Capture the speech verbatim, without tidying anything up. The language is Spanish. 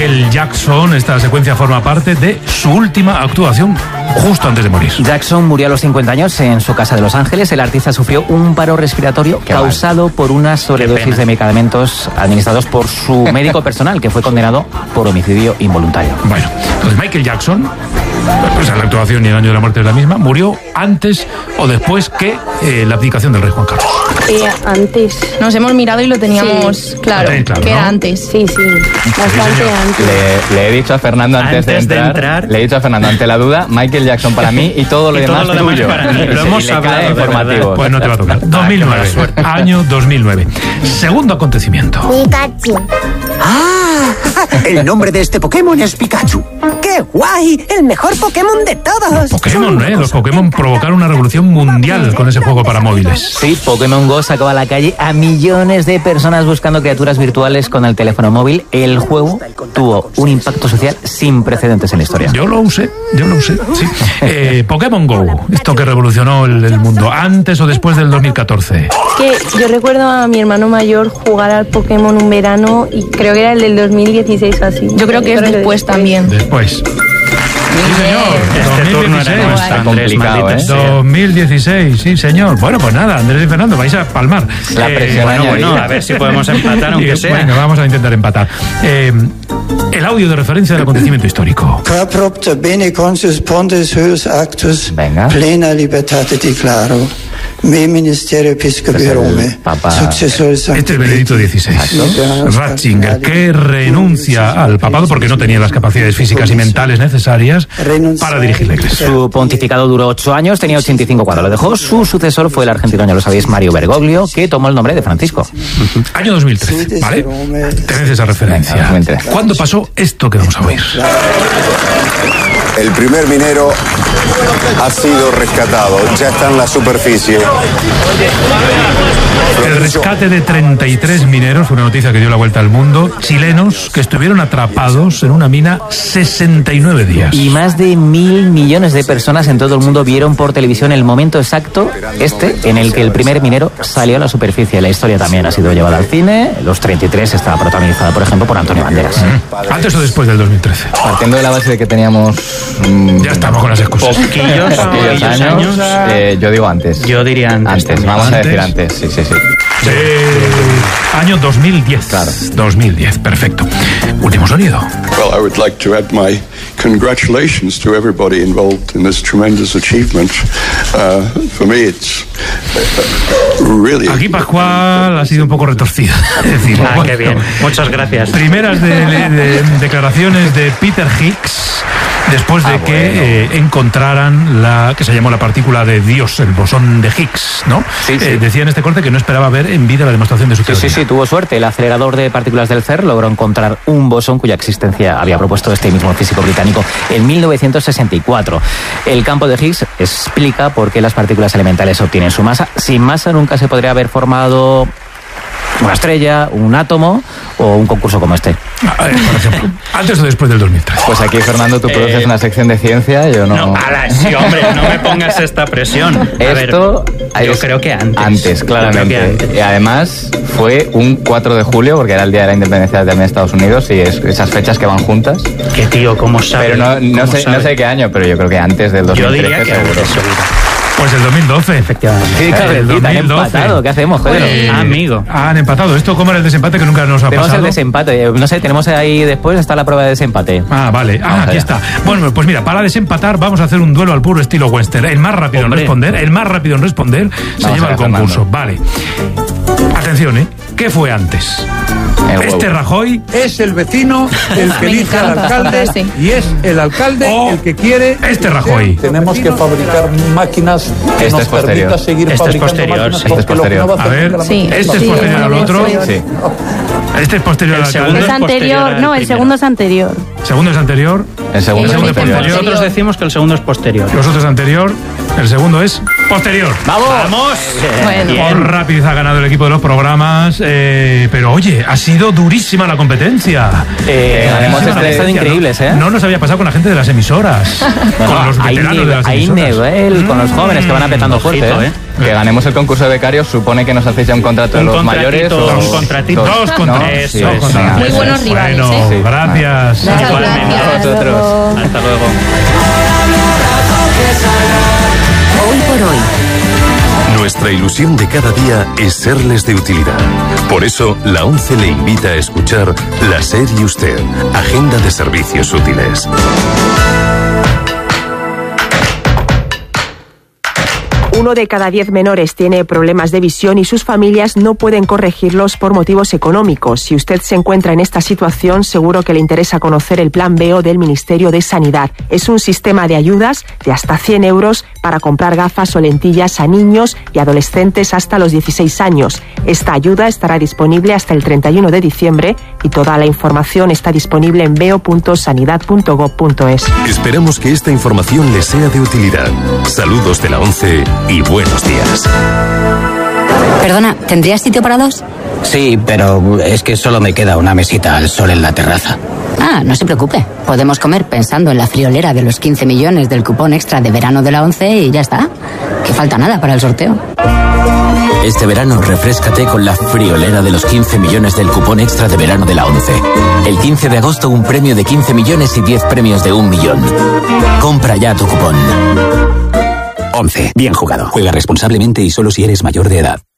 Michael Jackson. Esta secuencia forma parte de su última actuación justo antes de morir. Jackson murió a los cincuenta años en su casa de Los Ángeles. El artista sufrió un paro respiratorio Qué causado mal. por una sobredosis de medicamentos administrados por su médico personal, que fue condenado por homicidio involuntario. Bueno, entonces Michael Jackson, pues la actuación y el año de la muerte es la misma, murió antes o después que eh, la abdicación del rey Juan Carlos. Eh, antes. Nos hemos mirado y lo teníamos sí. claro, claro, que ¿no? era antes. Sí, sí, bastante sí, antes. Le, le he dicho a Fernando antes, antes de, entrar, de entrar, le he dicho a Fernando ante la duda, Michael Jackson para mí y todo lo y demás todo lo tuyo. demás para mí. Lo Sí, hemos le hablado cae de informativo. Pues no te va a tocar. dos mil nueve, año dos mil nueve. Segundo acontecimiento. Pikachu. ¡Ah! El nombre de este Pokémon es Pikachu. ¡Qué guay! ¡El mejor Pokémon de todos! Pokémon, ¿eh? Los Pokémon provocaron una revolución mundial con ese juego para móviles. Sí, Pokémon Go sacó a la calle a millones de personas buscando criaturas virtuales con el teléfono móvil. El juego tuvo un impacto social sin precedentes en la historia. Yo lo usé, yo lo usé, sí. Eh, Pokémon Go, esto que revolucionó el, el mundo, ¿antes o después del dos mil catorce? Es que yo recuerdo a mi hermano mayor jugar al Pokémon un verano y creo que era el del dos mil dieciséis o así. Yo creo que es después también. Después. Sí, señor. Este turno era nuestro, Está Andrés, complicado, maldita ¿eh? sea. dos mil dieciséis, sí, señor. Bueno, pues nada, Andrés y Fernando, vais a palmar. La presión Bueno, añadida. bueno, a ver si podemos empatar, aunque sea. Bueno, vamos a intentar empatar. Eh, el audio de referencia del acontecimiento histórico. Propter bene consus pontes höus actus Venga. plena libertate declaro. Me ministerio episcopi Rome. Papa. Successor Sancti Este es Benedicto dieciséis. Ratzinger, que renuncia al papado porque no tenía las capacidades físicas y mentales necesarias para dirigir la iglesia. Su pontificado duró ocho años, tenía ochenta y cinco cuando lo dejó. Su sucesor fue el argentino, ya lo sabéis, Mario Bergoglio, que tomó el nombre de Francisco. Año dos mil trece, ¿vale? Tened esa referencia. Venga, dos mil trece. ¿Cuándo pasó esto que vamos a oír? El primer minero ha sido rescatado, ya está en la superficie. El rescate de treinta y tres mineros, una noticia que dio la vuelta al mundo, chilenos que estuvieron atrapados en una mina sesenta y nueve días. Y más de mil millones de personas en todo el mundo vieron por televisión el momento exacto, este, en el que el primer minero salió a la superficie. La historia también ha sido llevada al cine. Los treinta y tres está protagonizada, por ejemplo, por Antonio Banderas. ¿Mm? ¿Antes o después del dos mil trece? Partiendo de la base de que teníamos... Mmm, Ya estamos con las excusas. Poquillos, Aquellos años, años, eh, yo digo antes. Yo diría antes. Antes, también. vamos a ¿Antes? decir antes, sí, sí, sí. Sí. Año dos mil diez. Claro. dos mil diez, perfecto. Último sonido. Well, I would like to add my congratulations to everybody involved in this tremendous achievement. Uh, for me, it's really... Aquí Pascual ha sido un poco retorcido. Es decir, Ah, bueno, qué bien. Muchas gracias. Primeras de, de- de- declaraciones de Peter Higgs después de Ah, que bueno. eh, encontraran la que se llamó la partícula de Dios, el bosón de Higgs, ¿no? Sí, sí. Eh, decía en este corte que no esperaba ver en vida la demostración de su Sí, sí, teoría. sí, tuvo suerte. El acelerador de partículas del C E R logró encontrar un bosón cuya existencia había propuesto este mismo físico británico en mil novecientos sesenta y cuatro. El campo de Higgs explica por qué las partículas elementales obtienen su masa. Sin masa nunca se podría haber formado una estrella, un átomo o un concurso como este. Ah, eh, por ejemplo, antes o después del dos mil trece. Pues aquí, Fernando, tú produces Eh, una sección de ciencia, yo no... No, ala, sí, hombre, no me pongas esta presión. A Esto ver, yo es- creo que antes. Antes, Yo claramente. creo que antes. Y además fue un cuatro de julio, porque era el día de la independencia también de Estados Unidos, y es esas fechas que van juntas. Que tío, ¿cómo sabe? Pero no, no, ¿Cómo sé, no sabe? sé qué año, pero yo creo que antes del dos mil Yo trece diría que seguro. antes, seguro. Pues el dos mil doce. Efectivamente. Sí, claro, el y tan dos mil doce. empatado. ¿Qué hacemos, joder? Eh, amigo. Han empatado. ¿Esto cómo era el desempate que nunca nos ha Tenemos pasado? el desempate. eh, No sé, tenemos ahí después está la prueba de desempate. Ah, vale. Ah, Vamos aquí allá. está. Bueno, pues mira, para desempatar vamos a hacer un duelo al puro estilo western. El más rápido Hombre. en responder, el más rápido en responder se Vamos lleva allá, el concurso. Fernando. Vale. Atención, ¿eh? ¿Qué fue antes? El huevo. ¿Este Rajoy Es el vecino el que Me elige al encanta esta alcalde frase. y es el alcalde O el que quiere... este Rajoy? Tenemos que fabricar máquinas que Este nos es posterior. permita seguir Este es fabricando posterior, máquinas sí. porque Este es lo que no va A hacer ver, nunca la Sí. este es Sí, posterior al sí, otro. sí. Sí. Este es posterior El al segundo alcalde. Es es posterior anterior, al no, el primero. segundo es anterior. Segundo es anterior. El segundo El es segundo es posterior. posterior. Nosotros decimos que el segundo es posterior. Los otros anterior. El segundo es posterior. ¡Vamos! ¡Vamos! Bueno. Por rapidez ha ganado el equipo de los programas, eh, pero oye, ha sido durísima la competencia. Eh, Durísima hemos la estado competencia, increíbles, ¿eh? No nos había pasado con la gente de las emisoras, con los hay, veteranos de las hay emisoras. nivel con los jóvenes que van apretando fuerte. Ojito, ¿eh? ¿eh? Que ganemos el concurso de becarios supone que nos hacéis ya un contrato de Un los contratito, mayores. O... un contratito. Dos contra ¿No? eso. Sí, dos sí, contra venga. tres. Muy buenos rivales, Bueno, ¿eh? Sí. gracias. Muchas Igualmente. gracias. A vosotros. Hasta luego. Hoy por hoy. Nuestra ilusión de cada día es serles de utilidad. Por eso, la ONCE le invita a escuchar La SER y Usted, Agenda de Servicios Útiles. Uno de cada diez menores tiene problemas de visión y sus familias no pueden corregirlos por motivos económicos. Si usted se encuentra en esta situación, seguro que le interesa conocer el Plan B O del Ministerio de Sanidad. Es un sistema de ayudas de hasta cien euros para comprar gafas o lentillas a niños y adolescentes hasta los dieciséis años. Esta ayuda estará disponible hasta el treinta y uno de diciembre y toda la información está disponible en veo punto sanidad punto gob punto es. Esperamos que esta información les sea de utilidad. Saludos de la ONCE y buenos días. Perdona, ¿tendrías sitio para dos? Sí, pero es que solo me queda una mesita al sol en la terraza. Ah, no se preocupe. Podemos comer pensando en la friolera de los quince millones del cupón extra de verano de la ONCE y ya está. Que falta nada para el sorteo. Este verano refréscate con la friolera de los quince millones del cupón extra de verano de la ONCE. El quince de agosto un premio de quince millones y diez premios de un millón. Compra ya tu cupón. ONCE. Bien jugado. Juega responsablemente y solo si eres mayor de edad.